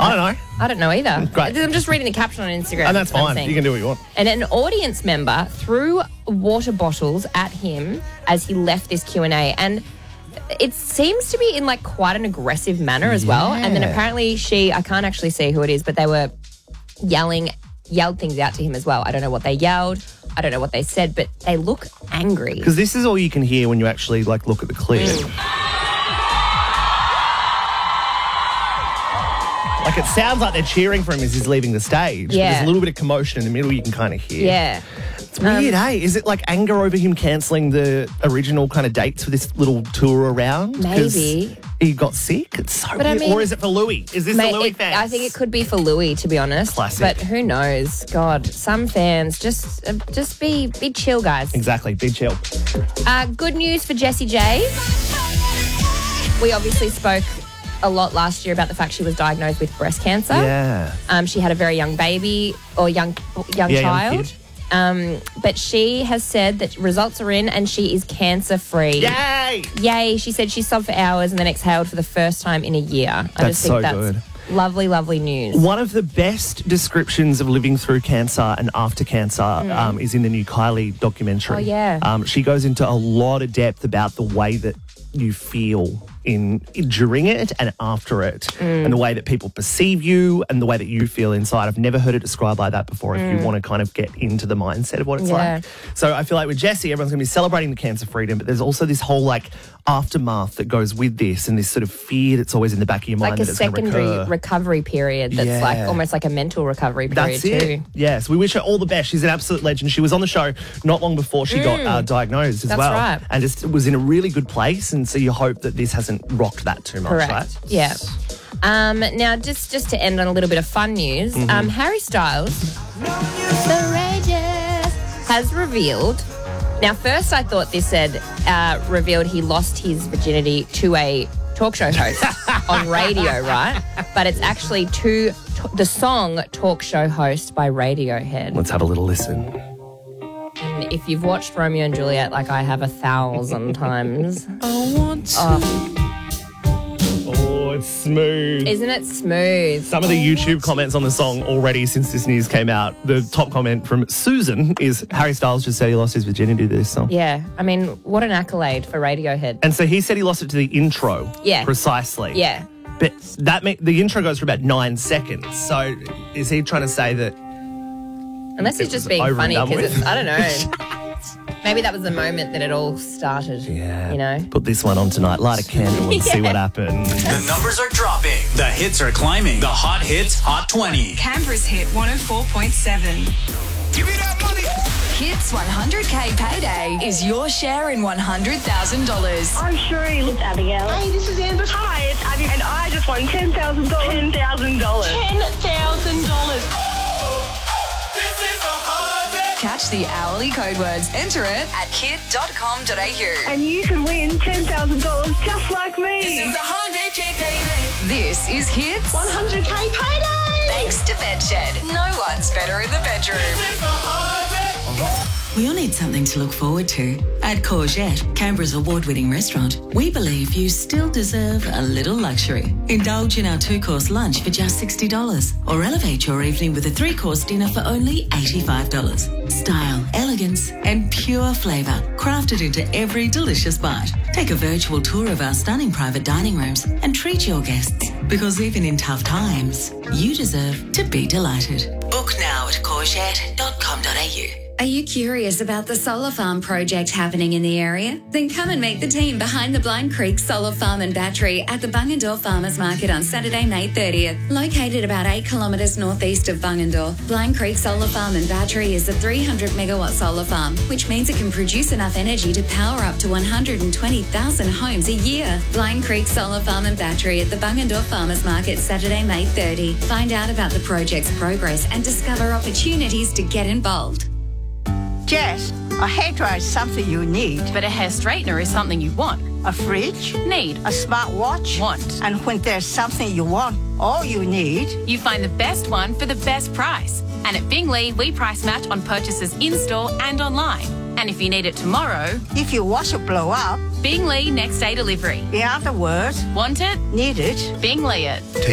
I don't know. I don't know either. Great. I'm just reading the caption on Instagram. And that's what I'm fine. seeing. You can do what you want. And an audience member threw water bottles at him as he left this Q&A. And it seems to be in like quite an aggressive manner as well. And then apparently I can't actually see who it is, but they were yelled things out to him as well. I don't know what they yelled. I don't know what they said, but they look angry. Because this is all you can hear when you actually like look at the clip. Like it sounds like they're cheering for him as he's leaving the stage. Yeah. There's a little bit of commotion in the middle you can kind of hear. Yeah. It's weird, hey? Is it like anger over him cancelling the original kind of dates for this little tour around? 'Cause Maybe. he got sick? It's so weird. Or is it for Louis? Is this the Louis fans? I think it could be for Louis, to be honest. Classic. But who knows? God, some fans just be chill, guys. Exactly. Be chill. Good news for Jessie J. We obviously spoke a lot last year about the fact she was diagnosed with breast cancer. Yeah. She had a very young baby or young Young child. kid. But she has said that results are in and she is cancer-free. Yay! Yay. She said she sobbed for hours and then exhaled for the first time in a year. I just think so that's good. lovely, lovely news. One of the best descriptions of living through cancer and after cancer is in the new Kylie documentary. Oh, yeah. She goes into a lot of depth about the way that you feel during it and after it, and the way that people perceive you and the way that you feel inside. I've never heard it described like that before if you want to kind of get into the mindset of what it's like. So I feel like with Jessie, everyone's going to be celebrating the cancer freedom, but there's also this whole like aftermath that goes with this and this sort of fear that's always in the back of your mind Like a that it's going to secondary recur. recovery period that's like almost like a mental recovery period That's too. it. Yes, we wish her all the best. She's an absolute legend. She was on the show not long before she got diagnosed as That's well. right. And just was in a really good place. And so you hope that this hasn't rocked that too much, Correct. right? Yeah. Now, just to end on a little bit of fun news, Harry Styles, the Rages, has revealed. Now, first I thought this said revealed he lost his virginity to a talk show host on radio, right? But it's actually to the song Talk Show Host by Radiohead. Let's have a little listen. And if you've watched Romeo and Juliet like I have 1,000 times, Oh, it's smooth. isn't it smooth? Some of the YouTube comments on the song already since this news came out, the top comment from Susan is Harry Styles just said he lost his virginity to this song. Yeah, I mean, what an accolade for Radiohead. And so he said he lost it to the intro. Yeah. Precisely. Yeah. But the intro goes for about 9 seconds. So is he trying to say that Unless he's just being over and funny done because with? I don't know. Maybe that was the moment that it all started. Yeah. You know? Put this one on tonight, light a candle and see what happens. The numbers are dropping. The hits are climbing. The Hot Hits Hot 20. Canberra's hit 104.7. Give me that money. Hits 100K payday is your share in $100,000. I'm Sheree. It's Abigail. Hey, this is Amber. Hi, it's Abby. And I just won $10,000. $10,000. $10,000. Catch the hourly code words. Enter it at kid.com.au. And you can win $10,000 just like me. This is Hits 100K payday. thanks to Bedshed. No one's better in the bedroom. We all need something to look forward to. At Courgette, Canberra's award-winning restaurant, we believe you still deserve a little luxury. Indulge in our 2-course lunch for just $60 or elevate your evening with a 3-course dinner for only $85. Style, elegance and pure flavour crafted into every delicious bite. Take a virtual tour of our stunning private dining rooms and treat your guests because even in tough times, you deserve to be delighted. Book now at courgette.com.au. Are you curious about the solar farm project happening in the area? Then come and meet the team behind the Blind Creek Solar Farm and Battery at the Bungendore Farmers Market on Saturday, May 30th. Located about 8 kilometres northeast of Bungendore, Blind Creek Solar Farm and Battery is a 300 megawatt solar farm, which means it can produce enough energy to power up to 120,000 homes a year. Blind Creek Solar Farm and Battery at the Bungendore Farmers Market Saturday, May 30. Find out about the project's progress and discover opportunities to get involved. Jess, a hairdryer is something you need. But a hair straightener is something you want. A fridge? Need. A smartwatch? Want. And when there's something you want, all you need... You find the best one for the best price. And at Bingley, we price match on purchases in-store and online. And if you need it tomorrow... If your washer blow up... Bingley next day delivery. In other words... Want it? Need it? Bingley it.